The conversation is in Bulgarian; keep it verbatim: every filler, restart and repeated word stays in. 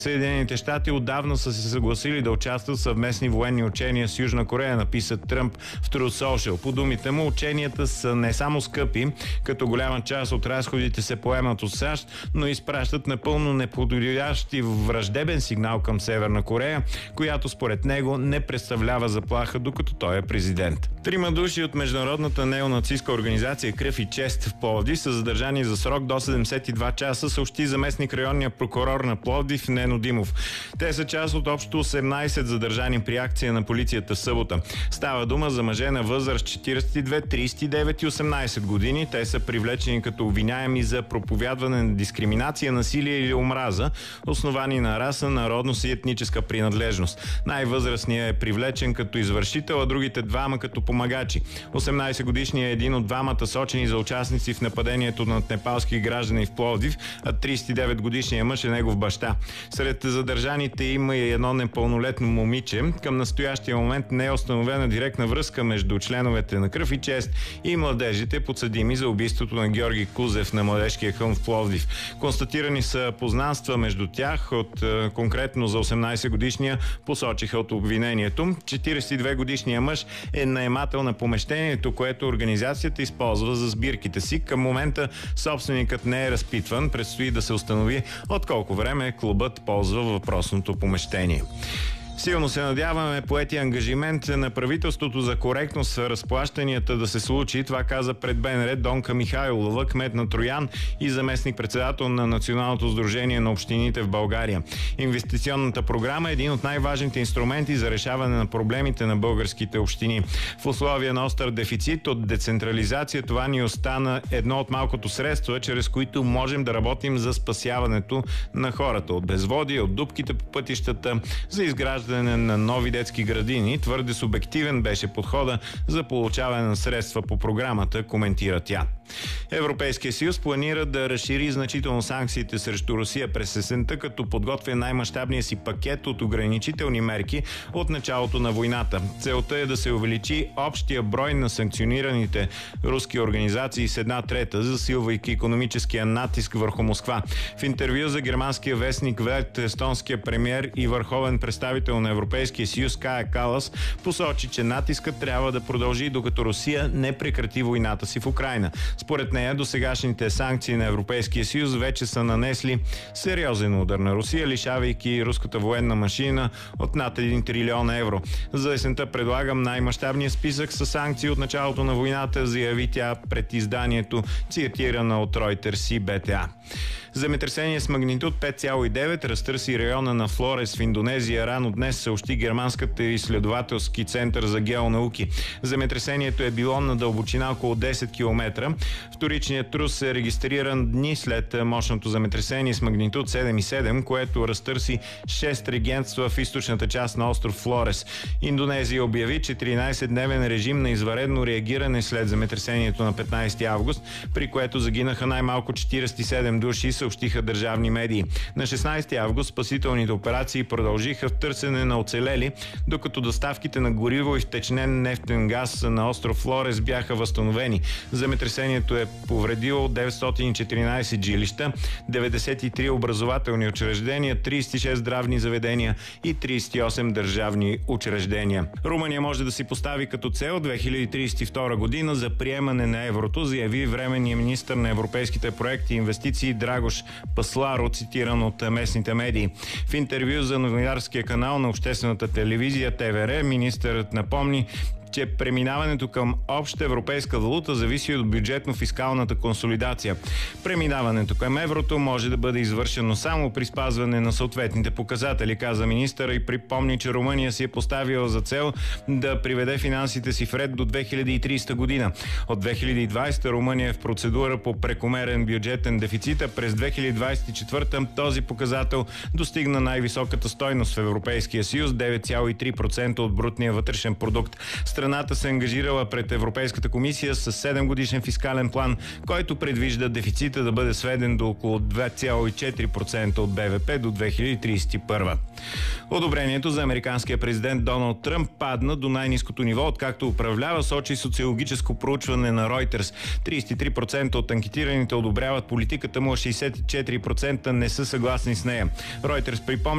Съединените щати отдавна са се съгласили да участват в съвместни военни учения с Южна Корея, написа Тръмп в Truth Social. По думите му, ученията са не само скъпи, като голяма част от разходите се поемат от САЩ, но изпращат напълно неподходящ и враждебен сигнал към Северна Корея, която според него не представлява заплаха, докато той е президент. Трима души от международната неонацистка организация Кръв и чест в Пловдив са задържани за срок до седемдесет и два часа, съобщи заместник районния прокурор на Пловдив Нено Димов. Те са част от общо осемнайсет задържани при акция на полицията в събота. Става дума за мъже на възраст четирийсет и две, трийсет и девет и осемнайсет години. Те са привлечени като обвиняеми за проповядване на дискриминация, насилие или омраза, основани на раса, народност и етническа принадлежност. Най-възрастният е привлечен като извършител, а другите двама като помагачи. осемнайсетгодишният е един от двамата сочени за участници в нападението над непалски граждани в Пловдив, а трийсет и девет годишният мъж е негов баща. Сред задържаните има и едно непълнолетно момиче. Към настоящия момент не е установена директна връзка между членовете на Кръв и чест и младежите, подсъдими за убийството на Георги Кузев на Младежкия хълм в Пловдив. Констатирани са познанства между тях, от конкретно за осемнайсетгодишния посочиха от обвинението. четирийсет и две годишният мъж е наемател на помещението, което организацията използва за сбирките си. Към момента собственикът не е разпитван. Предстои да се установи от колко време клубът ползва въпросното помещение. Силно се надяваме поети ангажимент на правителството за коректност в разплащанията да се случи. Това каза пред БНР Донка Михайлова, кмет на Троян и заместник-председател на Националното сдружение на общините в България. Инвестиционната програма е един от най-важните инструменти за решаване на проблемите на българските общини. В условия на остър дефицит от децентрализация това ни остана едно от малкото средства, чрез които можем да работим за спасяването на хората от безводие, от дупките по пътищата, за изграждане на нови детски градини. Твърде субективен беше подхода за получаване на средства по програмата, коментира тя. Европейския съюз планира да разшири значително санкциите срещу Русия през есента, като подготвя най-мащабния си пакет от ограничителни мерки от началото на войната. Целта е да се увеличи общия брой на санкционираните руски организации с една трета, засилвайки икономическия натиск върху Москва. В интервю за германския вестник Велт, естонския премиер и върховен представител на Европейския съюз Кая Калас посочи, че натискът трябва да продължи, докато Русия не прекрати войната си в Украйна. Според нея, досегашните санкции на Европейския съюз вече са нанесли сериозен удар на Русия, лишавайки руската военна машина от над един трилион евро. За есента предлагам най-мащабния списък с санкции от началото на войната, заяви тя пред изданието, цитирана от Reuters и Б Т А. Земетресение с магнитуд пет цяло и девет разтърси района на Флорес в Индонезия рано днес, съобщи Германската изследователски център за геонауки. Земетресението е било на дълбочина около десет километра. Вторичният трус е регистриран дни след мощното земетресение с магнитуд седем и седем, което разтърси шест регентства в източната част на остров Флорес. Индонезия обяви четиринайсетдневен режим на извънредно реагиране след земетресението на петнайсети август, при което загинаха най-малко четирийсет и седем души, съобщиха държавни медии. На шестнайсети август спасителните операции продължиха в търсене на оцелели, докато доставките на гориво и втечнен нефтен газ на остров Флорес бяха възстановени. Земетресението е повредило деветстотин и четиринайсет жилища, деветдесет и три образователни учреждения, трийсет и шест здравни заведения и трийсет и осем държавни учреждения. Румъния може да си постави като цел две хиляди трийсет и втора година за приемане на еврото, заяви временният министър на европейските проекти и инвестиции Драгош Пасларо, цитиран от местните медии. В интервю за новинарския канал на обществената телевизия Т В Р, министърът напомни, че преминаването към обща европейска валута зависи от бюджетно-фискалната консолидация. Преминаването към еврото може да бъде извършено само при спазване на съответните показатели, каза министъра и припомни, че Румъния си е поставила за цел да приведе финансите си в ред до две хиляди и трийсета година. От две хиляди и двайсета Румъния е в процедура по прекомерен бюджетен дефицит, а през две хиляди двайсет и четвърта този показател достигна най-високата стойност в Европейския съюз – девет цяло и три процента от брутния вътрешен продукт. Страната се ангажирала пред Европейската комисия с седем годишен фискален план, който предвижда дефицита да бъде сведен до около две цяло и четири процента от Б В П до две хиляди трийсет и първа. Одобрението за американския президент Доналд Тръмп падна до най-ниското ниво, откакто управлява, сочи социологическо проучване на Reuters. трийсет и три процента от анкетираните одобряват политиката му, а шейсет и четири процента не са съгласни с нея. Reuters припомня,